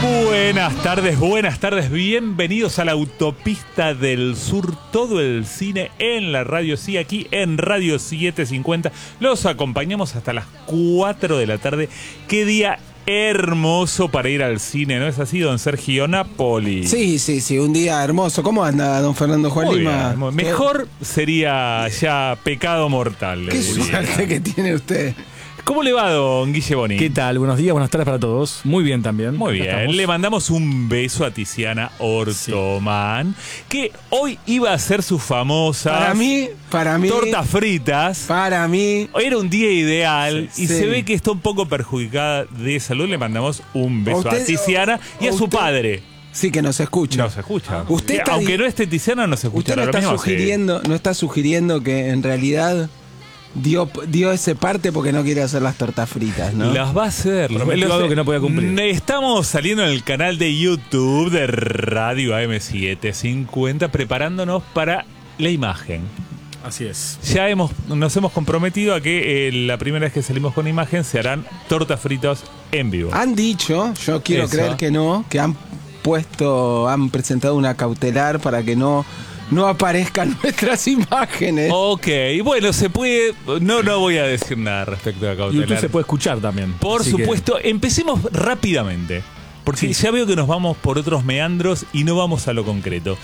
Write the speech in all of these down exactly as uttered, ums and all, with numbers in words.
Buenas tardes, buenas tardes, bienvenidos a la Autopista del Sur, todo el cine en la radio, sí, aquí en Radio setecientos cincuenta, los acompañamos hasta las cuatro de la tarde. Qué día hermoso para ir al cine, ¿no es así, don Sergio Napoli? Sí, sí, sí, un día hermoso. ¿Cómo anda, don Fernando Juan Muy Lima? bien, muy- mejor sería ya pecado mortal. Qué le diría. suerte que tiene usted. ¿Cómo le va, don Guille Boni? ¿Qué tal? Buenos días, buenas tardes para todos. Muy bien también. Muy Acá bien, estamos. le mandamos un beso a Tiziana Ortoman, que hoy iba a hacer sus famosas Para mí, para mí, tortas fritas. para mí. Hoy era un día ideal Sí, y sí. se ve que está un poco perjudicada de salud. Le mandamos un beso Usted- a Tiziana y a su usted- padre. Sí, que nos escucha. Nos escucha. Usted Que está aunque di- no esté Tiziana, nos escucha. Usted no está sugiriendo, no está sugiriendo que en realidad dio, dio ese parte porque no quiere hacer las tortas fritas, ¿no? Las va a hacer. Prometió algo que no podía cumplir. Estamos saliendo en el canal de YouTube de Radio A M setecientos cincuenta preparándonos para la imagen. Así es. Ya hemos, nos hemos comprometido a que eh, la primera vez que salimos con imagen se harán tortas fritas en vivo. Han dicho, yo quiero Eso. creer que no, que han puesto, han presentado una cautelar para que no, no aparezcan nuestras imágenes. Ok, bueno, se puede. No, no voy a decir nada respecto a Y cautelar. usted se puede escuchar también. Por Así que- supuesto, empecemos rápidamente. Porque ya veo que nos vamos por otros meandros y no vamos a lo concreto.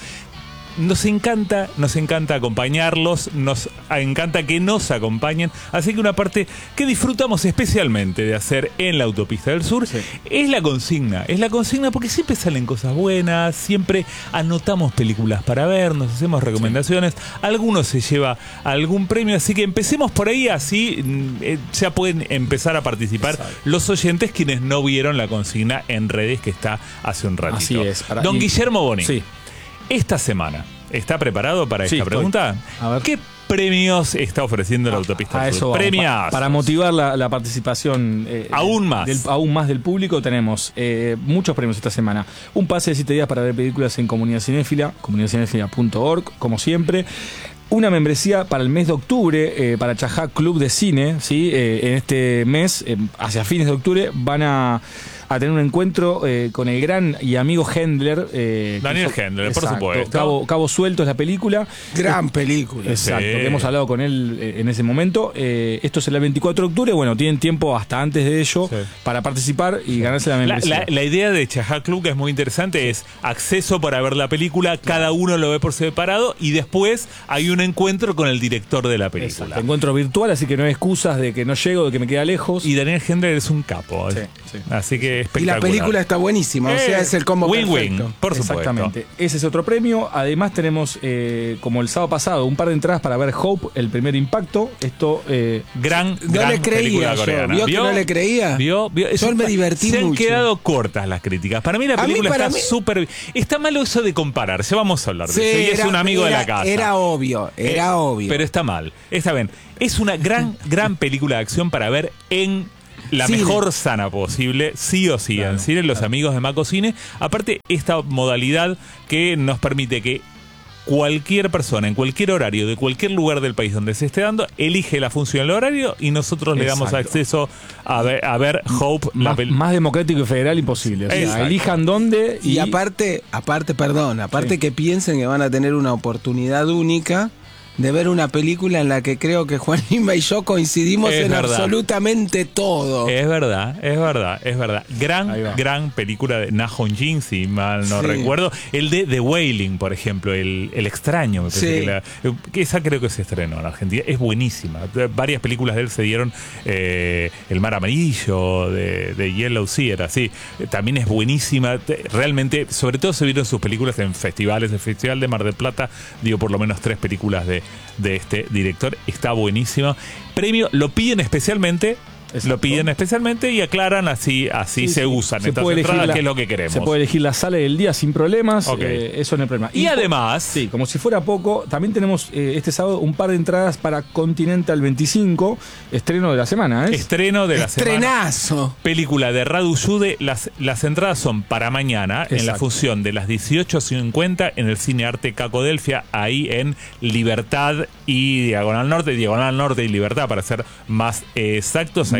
Nos encanta, nos encanta acompañarlos, nos encanta que nos acompañen, así que una parte que disfrutamos especialmente de hacer en la Autopista del Sur Sí. es la consigna, es la consigna porque siempre salen cosas buenas, siempre anotamos películas para ver, nos hacemos recomendaciones, algunos se lleva algún premio, así que empecemos por ahí, así mm, eh, ya pueden empezar a participar Exacto. los oyentes quienes no vieron la consigna en redes que está hace un ratito. Así es, para- Don y- Guillermo Boni. Sí. Esta semana, ¿está preparado para Sí, esta estoy. pregunta? A ver. ¿Qué premios está ofreciendo la Autopista A del eso Sur? vamos. Premios. Pa- Para motivar la, la participación eh, Aún más. del, aún más del público, tenemos eh, muchos premios esta semana. Un pase de siete días para ver películas en Comunidad Cinéfila, comunidad cinéfila punto org, como siempre. Una membresía para el mes de octubre, eh, para Chajá Club de Cine, ¿sí? Eh, en este mes, eh, hacia fines de octubre, van a, a tener un encuentro eh, con el gran y amigo Hendler. eh, Daniel que- Hendler, por Exacto. supuesto. Cabo, Cabo Suelto es la película. Gran película. Exacto, Sí. que hemos hablado con él eh, en ese momento. Eh, esto será el veinticuatro de octubre. Bueno, tienen tiempo hasta antes de ello Sí. para participar y ganarse la La, membresía. la- la idea de Chajá Club, que es muy interesante, es acceso para ver la película, cada uno lo ve por separado y después hay un encuentro con el director de la película. Exacto, encuentro virtual, así que no hay excusas de que no llego, de que me queda lejos. Y Daniel Hendler es un capo. Sí, ¿eh? sí. Así que Y espectacular. la película está buenísima, o sea, Eh, es el combo win-win, perfecto. por supuesto. Exactamente. Ese es otro premio. Además tenemos, eh, como el sábado pasado, un par de entradas para ver Hope, el primer impacto. Esto... eh, Gran, No gran le creía película yo. coreana. ¿Vio que no le creía? ¿Vio? ¿Vio? Yo Eso- me divertí Se han mucho. quedado cortas las críticas. Para mí la A mí, película para está mí- súper... Está malo eso de comparar. Ya vamos a hablar de Sí, eso. Y es era- un amigo de era- la casa. Era obvio, era Eh, obvio. Pero está mal. Está bien. Es una gran, gran película de acción para ver en la Cine. mejor sana posible, sí o sí, Claro, en cine, los claro. amigos de Maco Cine. Aparte, esta modalidad que nos permite que cualquier persona, en cualquier horario, de cualquier lugar del país donde se esté dando, elige la función del horario y nosotros le damos Exacto. acceso a ver, a ver Hope, la más, pel- más democrático y federal imposible. O sea, Exacto. elijan dónde y... Y aparte, aparte, perdón, aparte Sí. que piensen que van a tener una oportunidad única de ver una película en la que creo que Juan Lima y yo coincidimos Es en verdad. absolutamente todo. Es verdad, es verdad, es verdad. Ahí Gran, va. gran película de Na Hong Jin, si mal no Sí. recuerdo. El de The Wailing, por ejemplo, el, el extraño, me parece Sí. que, la- que esa creo que se estrenó en Argentina. Es buenísima. Varias películas de él se dieron. eh, El Mar Amarillo, de, de Yellow Sea, era así. Eh, También es buenísima. Te- Realmente, sobre todo se vieron sus películas en festivales. El Festival de Mar del Plata dio por lo menos tres películas de, de este director. Está buenísima. Premio, lo piden especialmente. Exacto. Lo piden especialmente y aclaran así, así Sí, se sí. usan Se estas puede elegir entradas, la- que es lo que queremos. Se puede elegir la sala del día sin problemas, Ok. eh, eso no hay problema. Y po- además- Sí, como si fuera poco, también tenemos eh, este sábado un par de entradas para Continental veinticinco, estreno de la semana, ¿eh? Estreno de la semana. Estrenazo. Película de Radu Jude. Las, las entradas son para mañana en la Exacto. función de las dieciocho cincuenta en el Cine Arte Cacodelfia, ahí en Libertad y Diagonal Norte, Diagonal Norte y Libertad, para ser más eh, exactos, ahí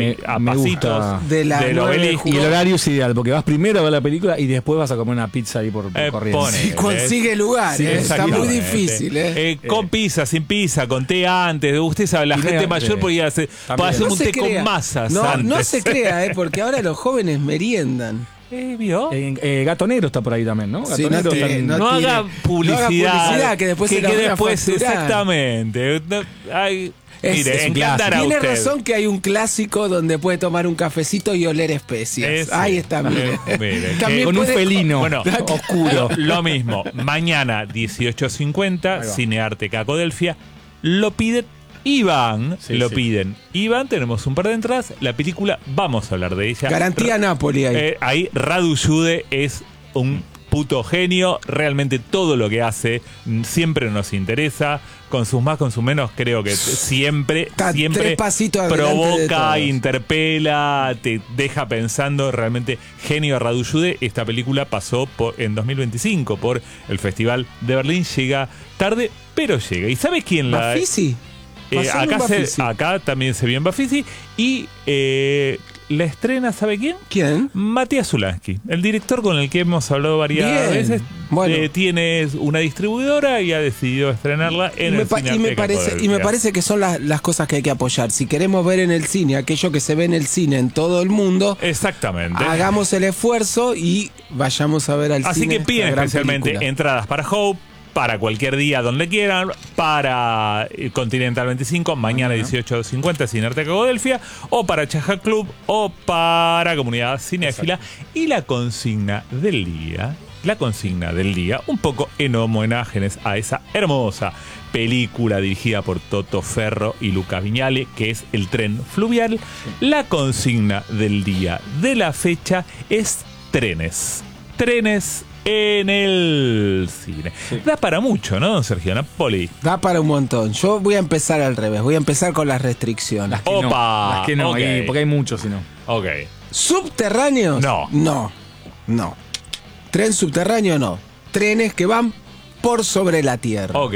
ahí, Me- a me pasitos gusta. De la del nueve de obelisco. Y el horario es ideal, porque vas primero a ver la película y después vas a comer una pizza ahí por, por Eh, Corrientes. pone. Si consigue lugar, Sí, eh, está muy exactamente. difícil. ¿eh? Eh, con pizza, sin pizza, con té antes. Usted sabe, la Y gente mira, mayor sí. podía hacer, También. puede hacer No un se té crea. con masas No, antes. no se crea, ¿eh? Porque ahora los jóvenes meriendan. Eh, ¿vio? Eh, eh, Gato Negro está por ahí también, ¿no? Gato Sí, no Negro te- está en- no No, tire- haga no haga publicidad. publicidad, que después se la que van a después, facturar. exactamente. No, ay, Es- mire, es un encantará a Tiene usted. razón que hay un clásico donde puede tomar un cafecito y oler especias. Ese. Ahí está, mire. Eh, mire, También con un puede- felino Bueno, oscuro. Lo mismo, mañana dieciocho cincuenta, Ahí va. Cinearte Cacodelfia, lo piden Iván, Sí, lo sí. piden Iván, tenemos un par de entradas, la película, vamos a hablar de ella. Garantía Napoli ahí. Eh, ahí Radu Jude es un puto genio, realmente todo lo que hace mm, siempre nos interesa, con sus más, con sus menos, creo que t- siempre, Está siempre tres pasitos adelante de provoca, todos. interpela, te deja pensando, realmente genio Radu Jude. Esta película pasó por, en dos mil veinticinco por el Festival de Berlín, llega tarde, pero llega. ¿Y sabes quién la...? Bafisi. Eh, Pasó en acá, un se- Bafisi. acá también se vio en Bafisi y eh, la estrena, ¿sabe quién? ¿Quién? Matías Zulansky, el director con el que hemos hablado varias Bien. veces. Bueno. Eh, tiene una distribuidora y ha decidido estrenarla Y en me, el pa- cine y me Arteca parece, y me Codelfia. parece que son las, las cosas que hay que apoyar. Si queremos ver en el cine aquello que se ve en el cine en todo el mundo, Exactamente. hagamos el esfuerzo y vayamos a ver al Así cine. que piden esta gran especialmente película. entradas para Hope, para cualquier día donde quieran, para eh, Continental veinticinco, mañana dieciocho cincuenta, Cine Arteca Codelfia, o para Chaja Club, o para Comunidad Cinéfila. Y la consigna del día, la consigna del día, un poco en homenajes a esa hermosa película dirigida por Toto Ferro y Luca Viñale, que es El Tren Fluvial. La consigna del día de la fecha es trenes. Trenes en el cine. Da para mucho, ¿no, don Sergio Napoli? Da para un montón. Yo voy a empezar al revés. Voy a empezar con las restricciones. Que no, Opa, las que no, ok. ahí, porque hay muchos, si no. Ok. ¿Subterráneos? No. No. No. Tren subterráneo no. Trenes que van por sobre la tierra. Ok.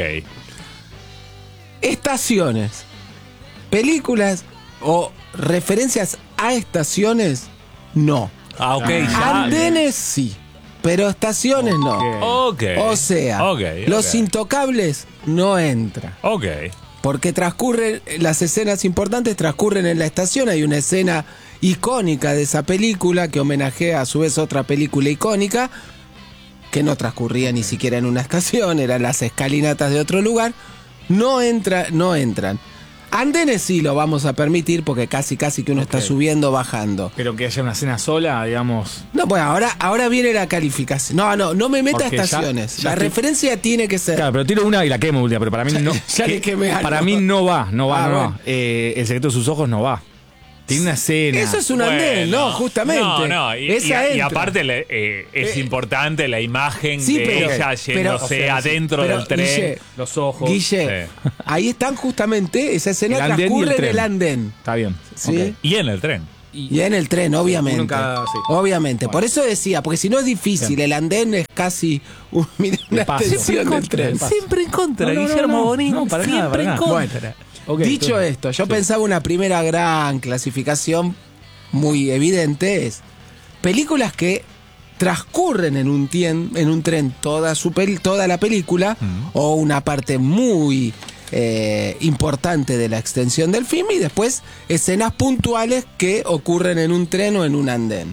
Estaciones. Películas o referencias a estaciones, no. Ah, ok. Ah. ya. Andenes sí, pero estaciones no. Ok. O sea, Ok, Los ok. Intocables no entra. Ok. Porque transcurren, las escenas importantes transcurren en la estación. Hay una escena icónica de esa película que homenajea a su vez otra película icónica que no transcurría ni siquiera en una estación, eran las escalinatas de otro lugar. No entra, no entran. Andenes sí lo vamos a permitir porque casi casi que uno está Ok. subiendo, bajando. Pero que haya una cena sola, digamos. No, bueno, ahora, ahora viene la calificación. No, no, no me meta a Porque ya- estaciones. ya la estoy- referencia tiene que ser. Claro, pero tiro una y la quemo última, pero para mí no. ya le quemé algo. Para mí no va, no va, Ah, no bueno. va. Eh, el secreto de sus ojos no va. Tiene una escena. Eso es un andén, Bueno, no, justamente. No, no, y, Esa y- y entra. aparte le- eh, es Eh, importante la imagen sí, de pero- ella pero- yéndose o sea, sí. adentro Pero, del tren. Guille, Los ojos. Guille, Sí. ahí están justamente, esa escena El andén y el transcurre en tren. el andén. Está bien. ¿Sí? Ok. Y en el tren. Y en el tren, obviamente. Uno en cada- sí. Obviamente. Bueno. Por eso decía, porque si no es difícil, Bien. el andén es casi un- mira, una paso. extensión del tren. paso. Siempre en contra, No, no, no, Guillermo no. Bonín. No, para nada, siempre para en nada. contra. Ok, Dicho entonces- esto, yo pensaba una primera gran clasificación muy evidente es películas que transcurren en un, tien- en un tren toda, su pel- toda la película o una parte muy eh, importante de la extensión del film y después escenas puntuales que ocurren en un tren o en un andén.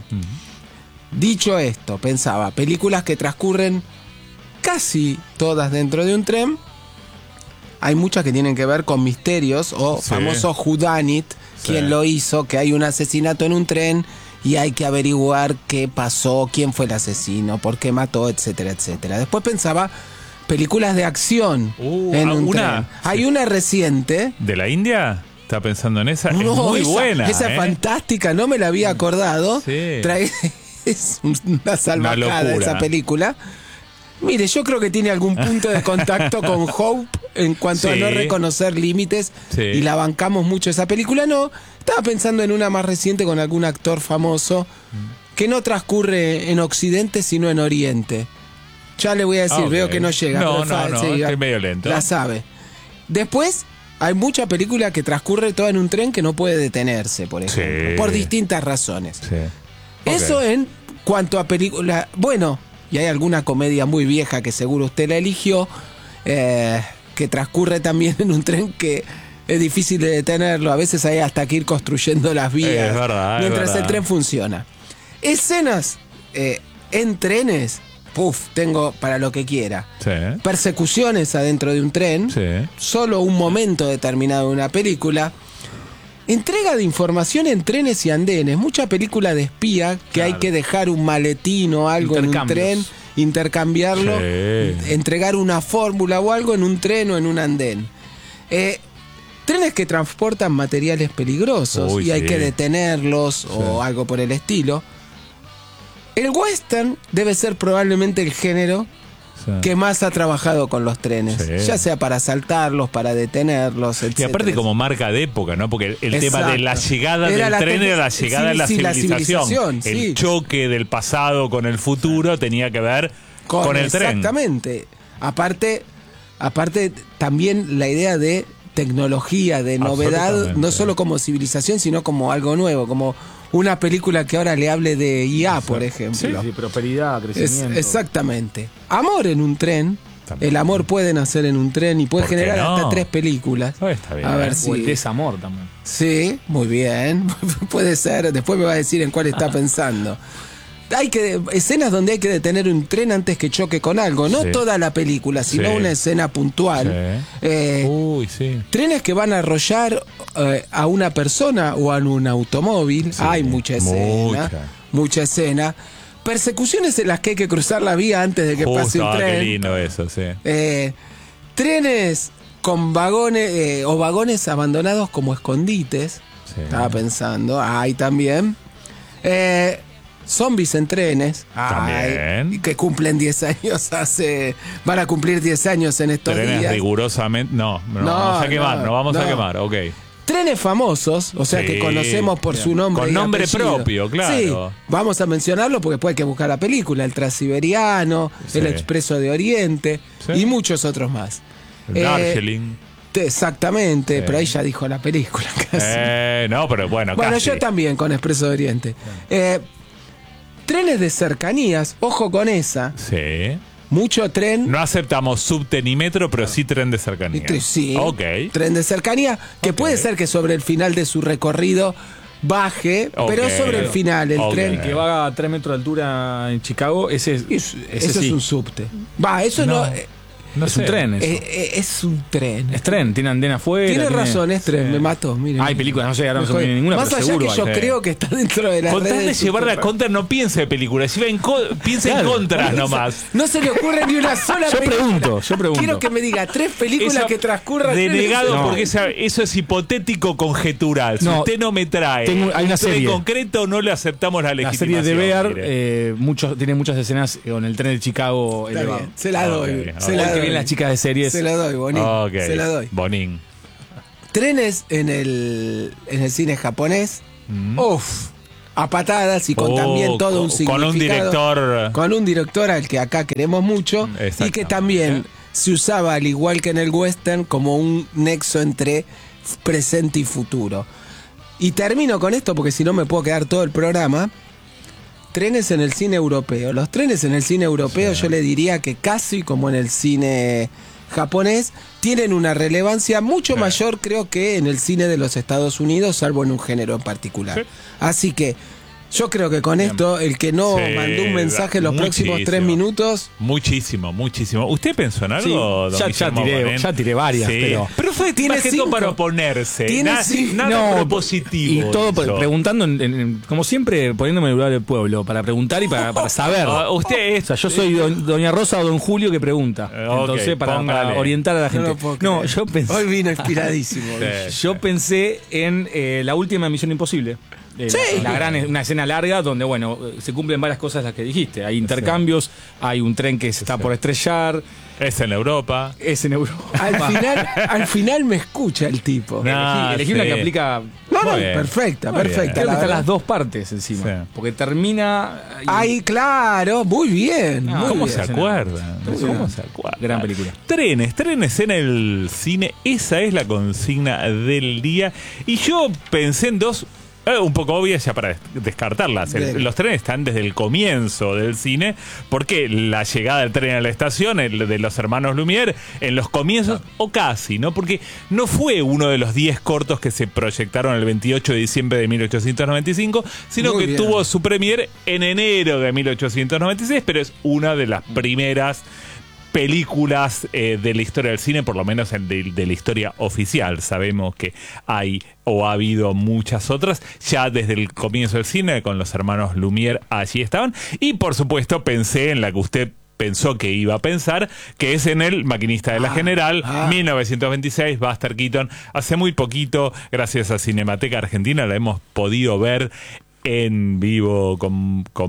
Dicho esto, pensaba, películas que transcurren casi todas dentro de un tren. Hay muchas que tienen que ver con misterios o Sí. famoso whodunit, Sí. quién lo hizo, que hay un asesinato en un tren y hay que averiguar qué pasó, quién fue el asesino, por qué mató, etcétera, etcétera. Después pensaba películas de acción Uh, en ah, un una- tren. Hay una reciente. ¿De la India? ¿Está pensando en esa? es No, muy esa, buena. esa ¿eh? fantástica, no me la había acordado. Sí. Trae- es una salvajada locura. esa película. Mire, yo creo que tiene algún punto de contacto con Hope en cuanto a Sí. no reconocer límites Sí. y la bancamos mucho esa película. No, estaba pensando en una más reciente con algún actor famoso que no transcurre en Occidente sino en Oriente. Ya le voy a decir, Ah, ok. veo que no llega. No, pero no, fa- no, sí, estoy medio lento. La sabe. Después hay mucha película que transcurre toda en un tren que no puede detenerse, por ejemplo, Sí. por distintas razones. Sí. Eso Ok. en cuanto a película. Bueno, y hay alguna comedia muy vieja que seguro usted la eligió, eh, que transcurre también en un tren que es difícil de detenerlo. A veces hay hasta que ir construyendo las vías Es verdad, es mientras verdad. el tren funciona. Escenas eh, en trenes, puf, tengo para lo que quiera. Sí. Persecuciones adentro de un tren, Sí. solo un momento determinado de una película. Entrega de información en trenes y andenes. Mucha película de espía que Claro. hay que dejar un maletín o algo en un Intercambios. tren, intercambiarlo, Sí. entregar una fórmula o algo en un tren o en un andén. Eh, trenes que transportan materiales peligrosos Uy, y hay sí. que detenerlos o algo por el estilo. El western debe ser probablemente el género Sí. que más ha trabajado con los trenes, Sí. ya sea para asaltarlos, para detenerlos, Y etcétera. aparte como marca de época, ¿no? Porque el Exacto. tema de la llegada Era del la tren te- era la llegada sí, de la sí, la civilización. civilización, El sí. choque del pasado con el futuro tenía que ver con, el tren. Exactamente. Aparte, aparte también la idea de tecnología, de novedad, Absolutamente. no solo como civilización, sino como algo nuevo, como una película que ahora le hable de I A, por ejemplo. Sí, prosperidad, Es- crecimiento. exactamente. Amor en un tren. También. El amor puede nacer en un tren y puede ¿Por qué generar no? hasta tres películas. Oh, está bien. A ver O el si. desamor también. Sí, muy bien. Puede ser. Después me va a decir en cuál está pensando. Hay que escenas donde hay que detener un tren antes que choque con algo. No Sí. toda la película, sino Sí. una escena puntual. Sí. Eh, Uy, sí. Trenes que van a arrollar eh, a una persona o a un automóvil. Sí, Hay mucha escena. mucha. Mucha escena. Persecuciones en las que hay que cruzar la vía antes de que pase Justo, un ah, tren. qué lindo eso, sí. Eh, trenes con vagones eh, o vagones abandonados como escondites. Sí. Estaba pensando. Hay también. Eh, zombies en trenes. También. Hay, que cumplen diez años hace. Van a cumplir diez años en estos Trenes días. rigurosamente. No, no, No, vamos a quemar, no, no, vamos a no. quemar, ok. Trenes famosos, o sea Sí, que conocemos por bien. su nombre. Con y nombre apellido. propio, claro. Sí, vamos a mencionarlo porque después hay que buscar la película. El Transiberiano, Sí. El Expreso de Oriente Sí. y muchos otros más. El Eh, Darjeeling. te- Exactamente, Sí. pero ahí ya dijo la película casi. Eh, no, pero bueno, bueno, casi. yo también con Expreso de Oriente. Eh, trenes de cercanías, ojo con esa. Sí. Mucho tren. No aceptamos subte ni metro, pero sí tren de cercanía. Este, Sí, Ok. tren de cercanía, que Ok. puede ser que sobre el final de su recorrido baje, Ok. pero sobre el final, el Ok. tren. Que va a tres metros de altura en Chicago, ese es. Es- ese eso sí. es un subte. Va, eso no. No. eh, No es sé. un tren eso. eh, eh, es un tren. Es tren, tiene andena afuera. Tiene razón, es tren, sí. me mató. Miren. Hay películas, no sé, ahora no se Me me viene jode. ninguna, Más pero allá seguro que yo hay. Sí. creo que está dentro de la Con tal red de llevarla a contra, no piense de película. Si va en co- piensa en Claro. contra nomás. No se le ocurre ni una sola Yo película. pregunto, yo pregunto. Quiero que me diga tres películas Eso- que transcurran. en denegado ese- No. porque esa- eso es hipotético conjetural. Si No. usted no me trae Tengo- hay una un tren serie. concreto, no le aceptamos la La legitimación. serie de Bear mire. eh, muchos, tiene muchas escenas con el tren de Chicago Está elevado. bien, se la doy. Ok, se ok. la Hoy que doy. vienen las chicas de series. Se la doy, Bonín. Ok. Se la doy. Bonín. Trenes en el, en el cine japonés. Mm. Uf. A patadas y con Oh, también todo un con- significado. con un director- Con un director al que acá queremos mucho. Y que Exactamente. también se usaba, al igual que en el western, como un nexo entre f- presente y futuro. Y termino con esto porque si no me puedo quedar todo el programa. Trenes en el cine europeo. Los trenes en el cine europeo yo le diría que casi como en el cine japonés tienen una relevancia mucho Sí. mayor creo que en el cine de los Estados Unidos, salvo en un género en particular. Sí. Así que yo creo que con esto el que no Sí, mandó un mensaje en los próximos muchísimo. tres minutos. Muchísimo, muchísimo. ¿Usted pensó en algo, Sí, don ya- ya Guillermo tiré- Bonin? ya tiré varias, Sí. pero- Pero fue Tiene más que todo cinco. para oponerse. Tiene nada cinco. nada No, propositivo. Y todo pre- hizo. preguntando, en- en- como siempre, poniéndome en el lugar del pueblo, para preguntar y para, para saber. Ah, usted O es. sea, yo soy don- doña Rosa o don Julio que pregunta. Eh, ok, Entonces, para, para póngale. orientar a la gente. No lo puedo No, creer. yo pensé, Hoy vino inspiradísimo. Sí. yo pensé en eh, la última Misión Imposible. Eh, Sí. la, la gran, una escena larga donde, bueno, se cumplen varias cosas las que dijiste. Hay intercambios, hay un tren que se está por estrellar, Es en Europa. es en Europa. Al final, al final me escucha el tipo. No. elegí elegí sí. una que aplica. No, no, Muy bien. perfecta, Muy bien. perfecta. Creo que la están verdad. las dos partes encima. Sí. Porque termina. y- Ay, claro, muy bien. Ah, muy ¿Cómo bien. se acuerdan? Muy ¿Cómo bien. se acuerdan? Gran película. Trenes, trenes en el cine. Esa es la consigna del día. Y yo pensé en dos. Eh, un poco obvias ya para des- descartarlas. El- Bien. los trenes están desde el comienzo del cine, porque la llegada del tren a la estación, el de los hermanos Lumière, en los comienzos, o casi, ¿no? Porque no fue uno de los diez cortos que se proyectaron el veintiocho de diciembre de mil ochocientos noventa y cinco, sino Muy que bien. tuvo su premier en enero de mil ochocientos noventa y seis, pero es una de las primeras películas eh, de la historia del cine, por lo menos en de, de la historia oficial. Sabemos que hay o ha habido muchas otras, ya desde el comienzo del cine, con los hermanos Lumière allí estaban, y por supuesto pensé en la que usted pensó que iba a pensar, que es en El Maquinista de la Ah, General, ah. mil novecientos veintiséis, Buster Keaton. Hace muy poquito, gracias a Cinemateca Argentina, la hemos podido ver en vivo con, con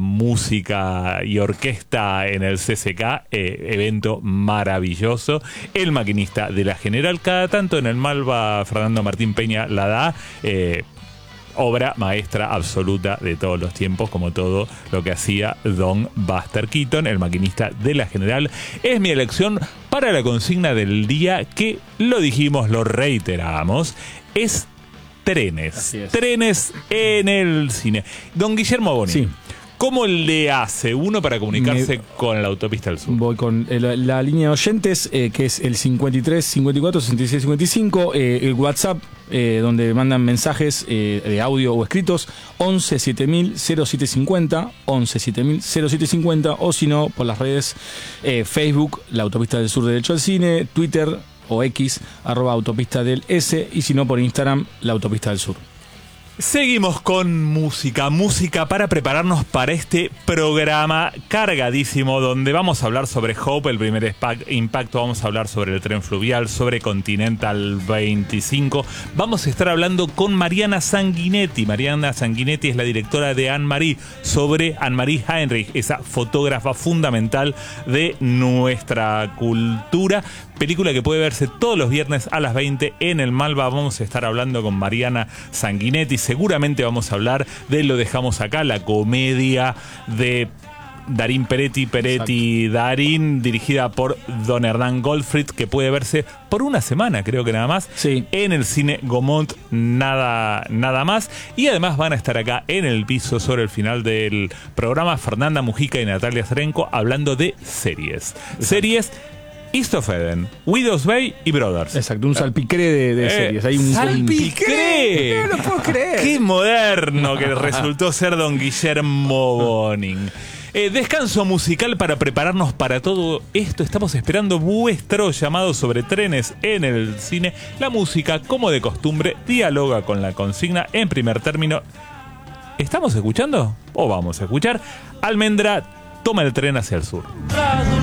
música y orquesta en el C C K, eh, evento maravilloso. El Maquinista de la General, cada tanto en el Malva Fernando Martín Peña la da, eh, obra maestra absoluta de todos los tiempos, como todo lo que hacía Don Buster Keaton. El Maquinista de la General es mi elección para la consigna del día, que lo dijimos, lo reiteramos, es trenes. Así es. Trenes en el cine. Don Guillermo Boni, Sí. ¿cómo le hace uno para comunicarse Me- con la autopista del sur? Voy con eh, la, la línea de oyentes, eh, que es el cincuenta y tres, cincuenta y cuatro, sesenta y seis, cincuenta y cinco, eh, el WhatsApp, eh, donde mandan mensajes eh, de audio o escritos, once siete mil cero siete cincuenta, once siete mil cero siete cincuenta, o si no, por las redes eh, Facebook, la Autopista del Sur Derecho al Cine, Twitter o X, arroba Autopista del S, y si no, por Instagram, la Autopista del Sur. Seguimos con música, música para prepararnos para este programa cargadísimo, donde vamos a hablar sobre Hope, el primer spa- impacto, vamos a hablar sobre el tren fluvial, sobre Continental veinticinco, vamos a estar hablando con Mariana Sanguinetti. Mariana Sanguinetti es la directora de Anne-Marie, sobre Anne-Marie Heinrich, esa fotógrafa fundamental de nuestra cultura. Película que puede verse todos los viernes a las veinte en el Malva. Vamos a estar hablando con Mariana Sanguinetti. Seguramente vamos a hablar de Lo dejamos acá, la comedia de Darín Peretti, Peretti Darín, dirigida por Don Hernán Goldfried, que puede verse por una semana, creo que nada más, Sí. en el cine Gaumont, nada, nada más. Y además van a estar acá en el piso sobre el final del programa Fernanda Mujica y Natalia Zarenko hablando de series. Series East of Eden, Widows Bay y Brothers. Exacto, un salpicré de, de Eh, series. Hay un, ¡Salpicré! No lo puedo creer. ¡Qué moderno que resultó ser Don Guillermo Boning! Eh, descanso musical para prepararnos para todo esto. Estamos esperando vuestro llamado sobre trenes en el cine. La música, como de costumbre, dialoga con la consigna. En primer término, ¿estamos escuchando? ¿O vamos a escuchar? Almendra toma el tren hacia el sur. Tras un